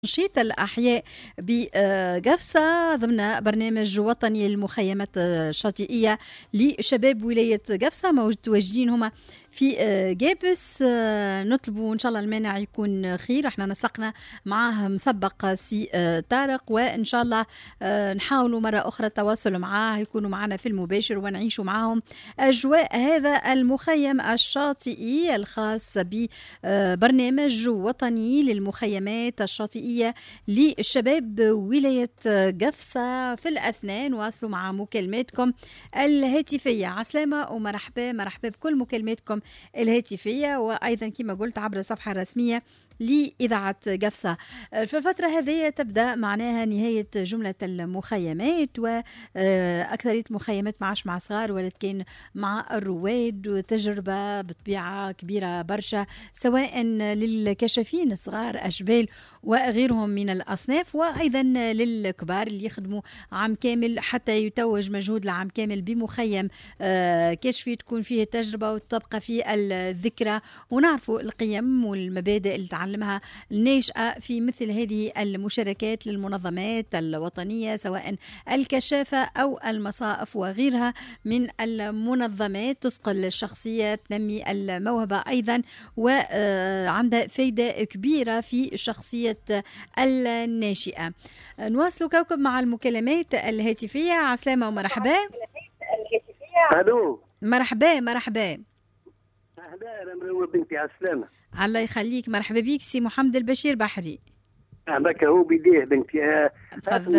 تنشيط الأحياء بقفصة ضمن برنامج وطني للمخيمات الشاطئية لشباب ولاية قفصة متواجدين هما في جابس. نطلبوا إن شاء الله المانع يكون خير. احنا نسقنا معاه مسبق سي طارق، وإن شاء الله نحاولوا مرة أخرى التواصل معاه، يكونوا معنا في المباشر ونعيشوا معهم أجواء هذا المخيم الشاطئي الخاص ببرنامج وطني للمخيمات الشاطئية للشباب ولاية قفصة. في الأثناء نواصلوا مع مكالماتكم الهاتفية. عسلامة ومرحبا، مرحبا بكل مكالماتكم الهاتفية، وأيضا كما قلت عبر الصفحة الرسمية لإذاعة قفصة. في الفترة هذه تبدأ معناها نهاية جملة المخيمات، وأكثرية مخيمات معاش مع صغار ولد كان مع الرواد، وتجربة بطبيعة كبيرة برشا سواء للكشافين الصغار أشبال وغيرهم من الأصناف، وأيضا للكبار اللي يخدموا عام كامل حتى يتوج مجهود العام كامل بمخيم كشفي تكون فيه تجربة وتبقى فيه الذكرى، ونعرفوا القيم والمبادئ اللي تعلمها الناشئة في مثل هذه المشاركات للمنظمات الوطنية سواء الكشافة أو المصائف وغيرها من المنظمات، تثقل الشخصية، تنمي الموهبة أيضا، وعندها فايدة كبيرة في شخصية الناشئة. نواصل كوكب مع المكالمات الهاتفية. عسلامة ومرحبا. الو مرحبا مرحبا. اهلا انا مروه بنتي عسلامة. الله يخليك، مرحبا بيك سي محمد البشير بحري. بك هو بديه بنتي. تفضل.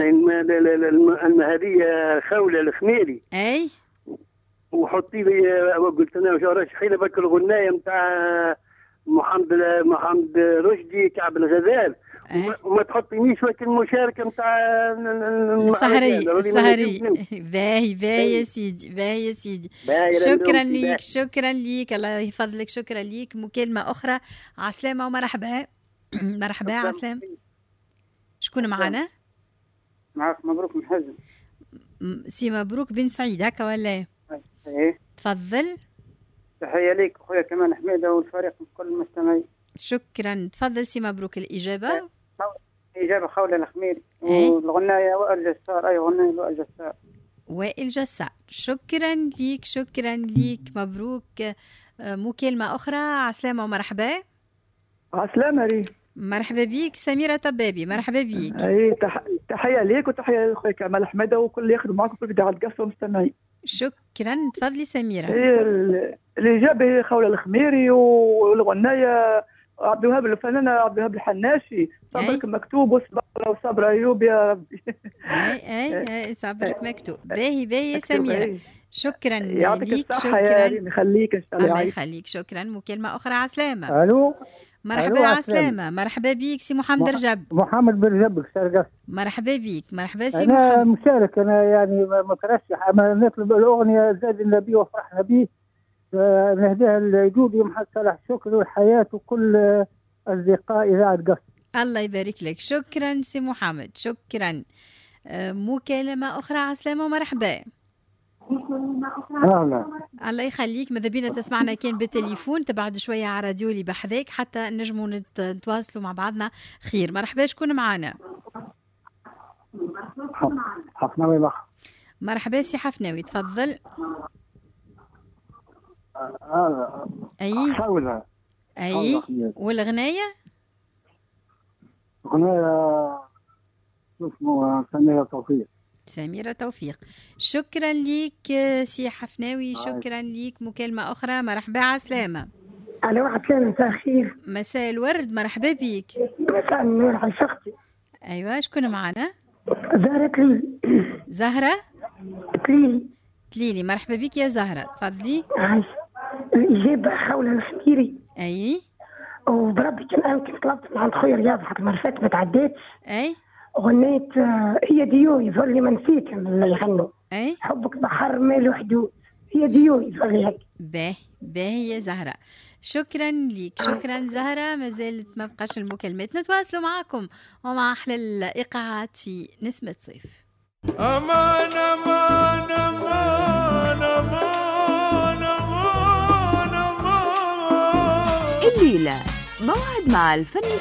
هذه خولة الخميري اي وحطي لي قلت انا وش رشحي بك الغنايه نتاع محمد رشدي كعب الغزال. وما تحطينيش وقت المشاركه نتاع السهري. باهي يا سيدي، باهي يا سيدي. شكرا ليك الله يفضلك، شكرا ليك. مكالمه اخرى. عسلامه ومرحبا. مرحبا عسلام. شكون معنا؟ معك مبروك من حزم. سي مبروك بن سعيد هكا ولا ايه؟ تفضل. تحية ليك اخويا كمال حميدة والفريق من كل المستمعين. شكرا. تفضل سي مبروك. الإجابة خولة الخميري. والغناية وائل جسار. أي غناية وائل جسار. شكرا ليك مبروك. مكالمة أخرى. عسلامة ومرحبا. عسلامة ري. مرحبا بيك سميرة طبابي. مرحبا بيك. اي تحية ليك وتحية لأخويا كمال حميدة وكل اللي يخدم معكم في إذاعة قفصة ومستمعين. شكرا. تفضلي سميرة. الإجابة خولة الخميري، والغناية عبد الوهاب الفنان عبد الوهاب الحناشي. صبرك مكتوب وصبر أيوب يا ربي. اي صبرك مكتوب. باهي سميرة. شكرا ليك. شكرا يخليك ان شاء الله. الله يخليك. شكرا. مكالمة أخرى. عسلامة. الو مرحبا. عسلامة. مرحبا بيك سي محمد رجب. محمد بن رجب شرقة. مرحبا بيك. مرحبا سي أنا محمد. مشارك، أنا يعني مترشح، أما نطلب الأغنية زاد النبي وفرحنا به، نهديها لجودي محمد صالح شكري والحياة وكل أصدقاء إذاعة قفص. الله يبارك لك. شكرا سي محمد. شكرا. مكالمة أخرى. عسلامة ومرحبا. الله يخليك. ماذا بينا تسمعنا كان بالتليفون، تبعد شوية على راديو اللي بحذاك حتى نجموا نتواصلوا مع بعضنا خير. مرحبا. شكون معنا؟ حفناوي بخ. مرحبا سي حفناوي. تفضل. أي والغناية؟ غناية اسمه سميرة توفيق. شكرا ليك سي حفناوي. شكرا ليك. مكالمة أخرى. مرحبا. عسلامة. الو عسلامة. مساء الخير. مساء الورد. مرحبا بيك. مساء النور على شختي. أيوة. شكون معنا؟ زهرة تليلي. زهرة تليلي. مرحبا بيك يا زهرة. تفضلي. الإجابة خولة الخميري. أي وبربي كنت طلبت من عند خويا رياض حتى مرة فاتت ما تعديتش. أي غنيت هي ديو يظهر لي ما نسيتهم اللي يغنوا. أي حبك بحر ماله حدود. هي ديو يظهر لي هيك. باهي يا زهرة. شكرا ليك. شكرا زهرة. ما زالت ما بقاش المكالمات. نتواصلوا معكم ومع أحلى الإيقاعات في نسمة صيف. أمان أمان أمان أمان أمان أمان. الليلة موعد مع الفن